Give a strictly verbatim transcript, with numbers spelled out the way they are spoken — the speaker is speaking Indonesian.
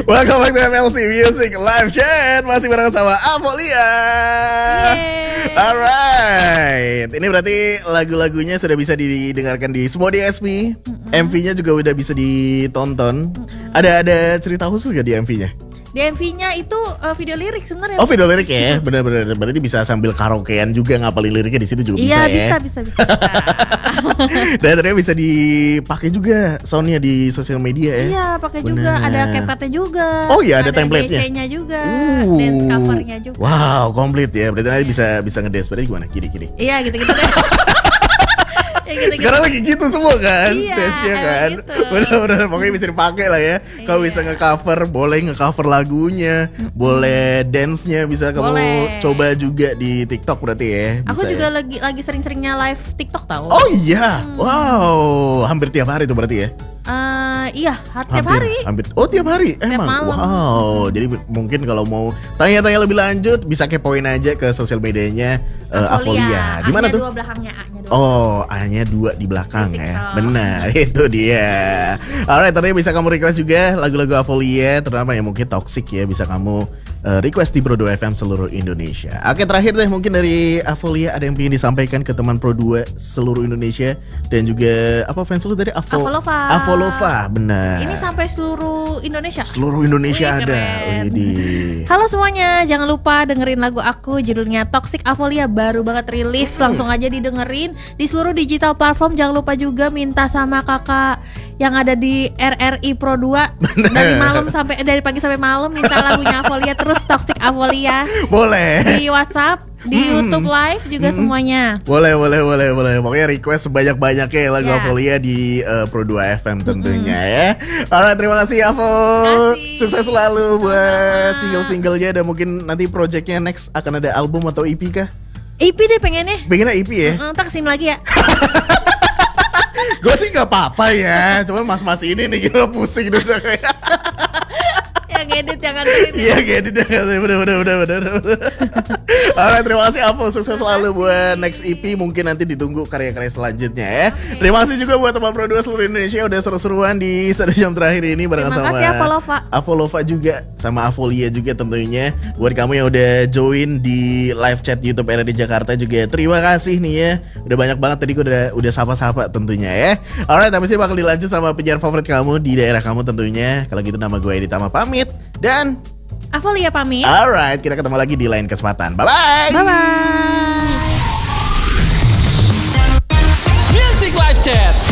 Welcome back to M L C Music Live Chat. Masih bareng sama Avolia. Alright, ini berarti lagu-lagunya sudah bisa didengarkan di semua D S P. Mm-hmm. M V-nya juga udah bisa ditonton. Mm-hmm. Ada ada cerita khusus gak di M V-nya? Di M V-nya itu uh, video lirik sebenarnya. Oh, video lirik ya, benar-benar. Berarti bisa sambil karaokean juga ngapalin liriknya di situ juga iya, bisa ya. Iya, bisa, bisa, bisa. bisa. Dan ternyata bisa dipakai juga soundnya di sosial media ya. Iya, pakai juga. Ada CapCut-nya juga. Oh iya, ada, ada template-nya. Ada D C-nya juga, uh. dance cover-nya juga. Wow, komplit ya. Berarti nanti bisa bisa ngedance. Berarti gimana? Kiri-kiri. Iya, gitu-gitu deh. Gitu-gitu. Sekarang lagi gitu semua kan, iya, dance-nya kan gitu. Bener-bener pokoknya bisa dipakai lah ya. Kalau iya. bisa nge-cover, boleh nge-cover lagunya, mm-hmm. boleh dance-nya bisa kamu boleh. Coba juga di TikTok berarti ya. Aku bisa juga ya? lagi lagi sering-seringnya live TikTok tahu. Oh iya, hmm. wow, hampir tiap hari itu berarti ya. Uh, iya, tiap hampir, hari. Hampir. Oh, tiap hari. Tiap Emang. Malam. Wow. Jadi mungkin kalau mau tanya-tanya lebih lanjut bisa kepoin aja ke sosial medianya uh, Avolia. Di mana tuh? A-nya dua belakangnya, A-nya dua. Oh, A-nya dua di belakang di ya. Benar, itu dia. Alright, tadi bisa kamu request juga lagu-lagu Avolia, terutama yang mungkin toxic ya, bisa kamu uh, request di Pro dua F M seluruh Indonesia. Oke, terakhir deh mungkin dari Avolia ada yang ingin disampaikan ke teman Pro dua seluruh Indonesia dan juga apa fans lu tadi? Avo- Avolova. Avolova, benar. Ini sampai seluruh Indonesia. Seluruh Indonesia Wih, ada. Wih, halo semuanya, jangan lupa dengerin lagu aku, judulnya Toxic Avolia, baru banget rilis. Hmm. Langsung aja didengerin di seluruh digital platform. Jangan lupa juga minta sama kakak yang ada di R R I Pro dua bener. Dari malam sampai dari pagi sampai malam minta lagunya Avolia terus Toxic Avolia. Boleh. Di WhatsApp, di hmm. YouTube live juga hmm. semuanya. Boleh, boleh, boleh, boleh. Pokoknya request sebanyak-banyaknya lagu yeah. Avolia di uh, Pro dua F M tentunya hmm. ya. Alright, terima kasih Avo. Sukses selalu buat single-singlenya dan mungkin nanti projectnya next akan ada album atau E P kah? E P deh pengennya. Pengennya E P ya? Ntar kesini lagi ya. Gue sih gak apa-apa ya, cuma mas-mas ini nih gila pusing dulu kayak. Yang edit jangan edit. Iya edit jangan edit, bener-bener bener-bener. Alright, terima kasih Avo, sukses selalu buat next E P. Mungkin nanti ditunggu karya-karya selanjutnya ya. Okay. Terima kasih juga buat teman Pro dua seluruh Indonesia udah seru-seruan di satu jam terakhir ini bareng sama Terima kasih Avolova. Avolova juga sama Avolia juga tentunya. Buat kamu yang udah join di live chat YouTube R R I Jakarta juga terima kasih nih ya. Udah banyak banget tadi gue udah udah sapa-sapa tentunya ya. Alright, habis ini bakal dilanjut sama penyiar favorit kamu di daerah kamu tentunya. Kalau gitu nama gue Edi Tama pamit dan Avolia pamit. Alright, kita ketemu lagi di lain kesempatan. Bye-bye. Bye-bye. Music Live Chat.